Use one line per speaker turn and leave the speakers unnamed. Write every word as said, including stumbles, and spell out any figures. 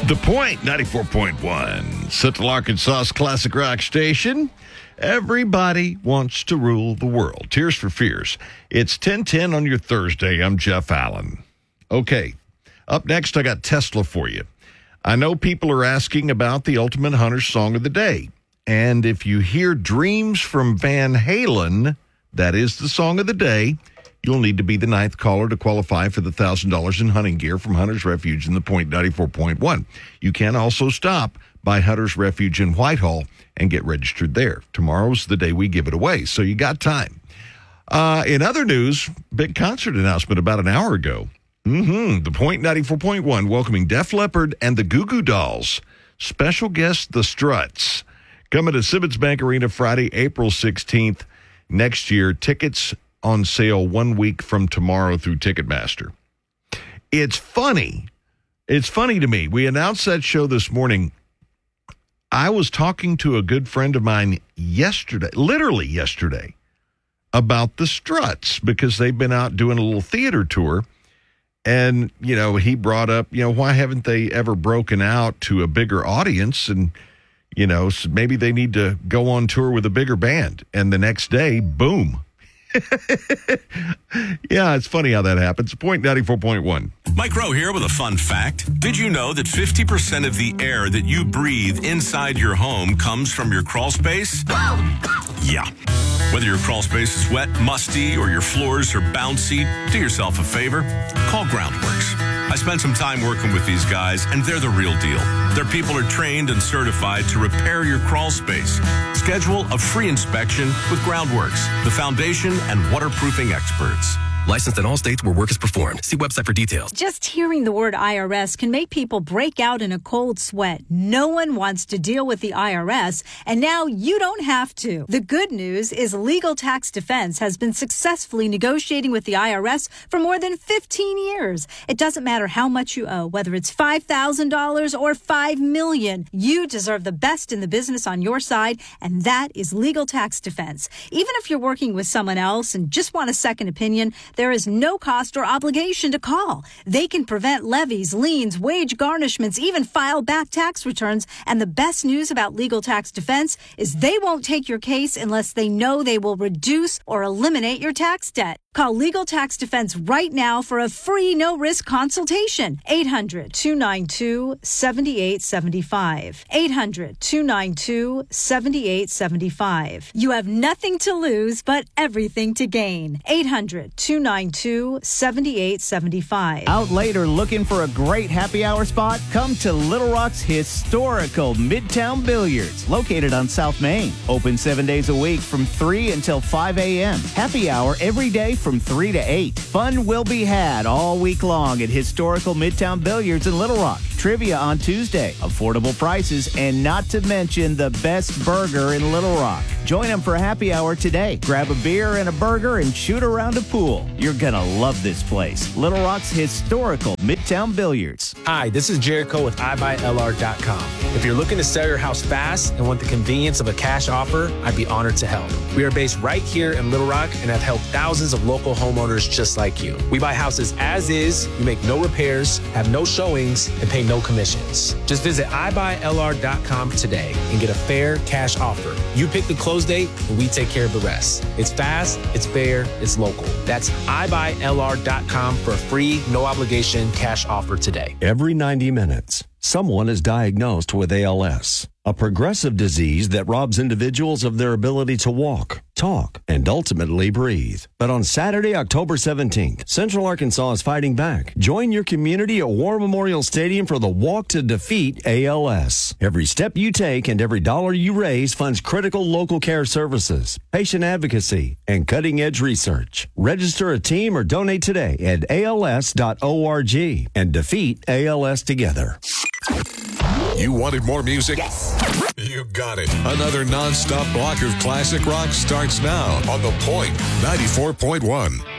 The Point, ninety-four point one, Central Arkansas's classic rock station. Everybody wants to rule the world. Tears for Fears. It's ten ten on your Thursday. I'm Jeff Allen. Okay, up next, I got Tesla for you. I know people are asking about the Ultimate Hunter song of the day. And if you hear Dreams from Van Halen, that is the song of the day. You'll need to be the ninth caller to qualify for the one thousand dollars in hunting gear from Hunter's Refuge in the Point ninety-four point one. You can also stop by Hunter's Refuge in Whitehall and get registered there. Tomorrow's the day we give it away, so you got time. Uh, in other news, big concert announcement about an hour ago. Mm-hmm. The Point ninety-four point one welcoming Def Leppard and the Goo Goo Dolls. Special guest, The Struts. Coming to Simmons Bank Arena Friday, April sixteenth next year. Tickets on sale one week from tomorrow through Ticketmaster. It's funny. It's funny to me. We announced that show this morning. I was talking to a good friend of mine yesterday, literally yesterday, about the Struts because they've been out doing a little theater tour. And, you know, he brought up, you know, why haven't they ever broken out to a bigger audience? And, you know, so maybe they need to go on tour with a bigger band. And the next day, boom. Yeah, it's funny how that happens. Point ninety-four point one.
Mike Rowe here with a fun fact. Did you know that fifty percent of the air that you breathe inside your home comes from your crawl space? Yeah. Whether your crawl space is wet, musty, or your floors are bouncy, do yourself a favor. Call Groundworks. I spent some time working with these guys, and they're the real deal. Their people are trained and certified to repair your crawl space. Schedule a free inspection with Groundworks, the foundation and waterproofing experts.
Licensed in all states where work is performed. See website for details.
Just hearing the word I R S can make people break out in a cold sweat. No one wants to deal with the I R S, and now you don't have to. The good news is Legal Tax Defense has been successfully negotiating with the I R S for more than fifteen years. It doesn't matter how much you owe, whether it's five thousand dollars or five million dollars. You deserve the best in the business on your side, and that is Legal Tax Defense. Even if you're working with someone else and just want a second opinion, there is no cost or obligation to call. They can prevent levies, liens, wage garnishments, even file back tax returns. And the best news about Legal Tax Defense is they won't take your case unless they know they will reduce or eliminate your tax debt. Call Legal Tax Defense right now for a free no-risk consultation. eight hundred, two nine two, seven eight seven five. eight hundred, two nine two, seven eight seven five. You have nothing to lose but everything to gain. eight hundred, two nine two, seven eight seven five.
Out late or looking for a great happy hour spot? Come to Little Rock's historical Midtown Billiards, located on South Main. Open seven days a week from three until five a.m. Happy hour every day from three to eight. Fun will be had all week long at historical Midtown Billiards in Little Rock. Trivia on Tuesday, affordable prices, and not to mention the best burger in Little Rock. Join them for a happy hour today. Grab a beer and a burger and shoot around a pool. You're gonna love this place. Little Rock's historical Midtown Billiards.
Hi, this is Jericho with i buy L R dot com. If you're looking to sell your house fast and want the convenience of a cash offer, I'd be honored to help. We are based right here in Little Rock and have helped thousands of local homeowners just like you. We buy houses as is, we make no repairs, have no showings, and pay no commissions. Just visit i buy L R dot com today and get a fair cash offer. You pick the close date and we take care of the rest. It's fast, it's fair, it's local. That's i buy L R dot com for a free, no obligation cash offer today.
Every ninety minutes, someone is diagnosed with A L S, a progressive disease that robs individuals of their ability to walk, talk, and ultimately breathe. But on Saturday, October seventeenth, Central Arkansas is fighting back. Join your community at War Memorial Stadium for the Walk to Defeat A L S. Every step you take and every dollar you raise funds critical local care services, patient advocacy, and cutting-edge research. Register a team or donate today at A L S dot org and defeat A L S together.
You wanted more music?
Yes.
You got it. Another non-stop block of classic rock starts now on The Point ninety-four point one.